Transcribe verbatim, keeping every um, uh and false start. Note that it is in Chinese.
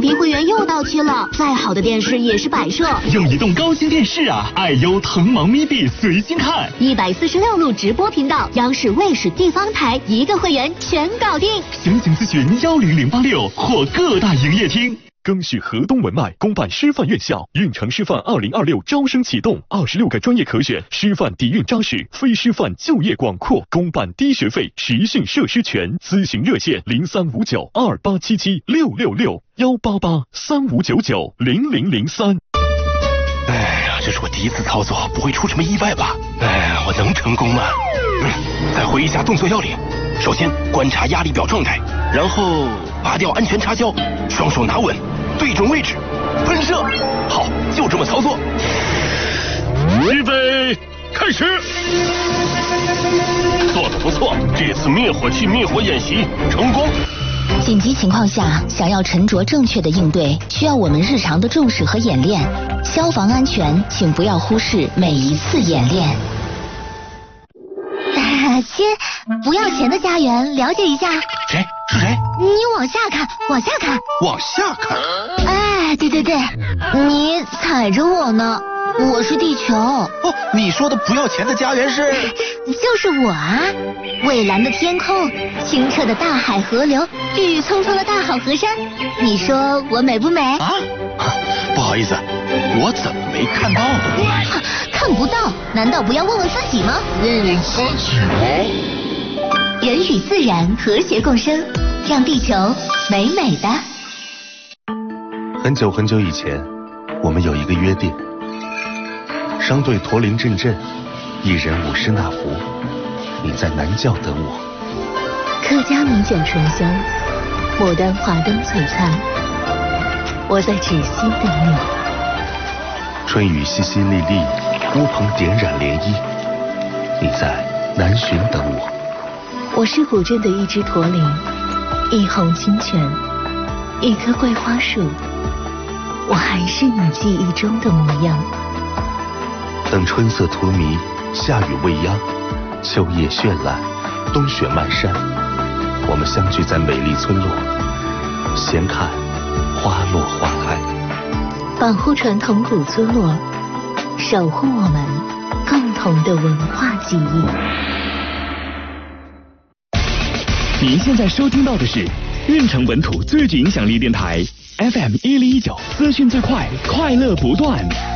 频会员又到期了，再好的电视也是摆设。 用移动高清电视啊，爱优腾芒咪币随心看， 一百四十六路直播频道，央视、卫视、地方台一个会员全搞定。 详情咨询幺零零八六或各大营业厅。 更续河东文脉公办师范院校，运城师范二零二六招生启动，二十六个专业可选，师范底蕴扎实，非师范就业广阔，公办低学费，实训设施全，咨询热线零三五九二八七七六六六幺八八三五九九零零零三。 哎呀，这是我第一次操作，不会出什么意外吧？哎，我能成功吗？嗯，再回忆一下动作要领。首先观察压力表状态，然后拔掉安全插销，双手拿稳，对准位置，喷射。好，就这么操作。 预备，开始。做得不错，这次灭火器灭火演习成功。 紧急情况下，想要沉着正确的应对，需要我们日常的重视和演练。消防安全，请不要忽视每一次演练。 亲，不要钱的家园，了解一下。 谁？是谁？ 你往下看，往下看， 往下看。 哎，对对对，你踩着我呢，我是地球。哦， 你说的不要钱的家园是？ 就是我啊！蔚蓝的天空，清澈的大海河流，郁郁葱葱的大好河山，你说我美不美？ 啊？不好意思，我怎么没看到呢？ 看不到，难道不要问问自己吗？ 问问自己吗？ 人与自然和谐共生，让地球美美的。 很久很久以前，我们有一个约定：商队驼铃阵阵，一人舞狮那福。你在南教等我。 客家米酒醇香，牡丹华灯璀璨。我在芷溪等你。 春雨淅淅沥沥，乌篷点染涟漪。你在南浔等我。 我是古镇的一只驼铃，一泓清泉，一棵桂花树。我还是你记忆中的模样。 等春色荼蘼，夏雨未央，秋叶绚烂，冬雪漫山，我们相聚在美丽村落，闲看花落花开。 保护传统古村落，守护我们共同的文化记忆。 您现在收听到的是运城本土最具影响力电台 F M 一零一九，资讯最快，快乐不断。